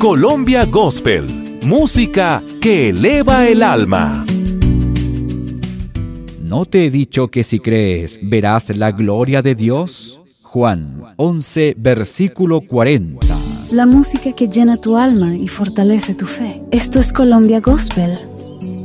Colombia Gospel, música que eleva el alma. ¿No te he dicho que si crees verás la gloria de Dios? Juan 11, versículo 40. La música que llena tu alma y fortalece tu fe. Esto es Colombia Gospel.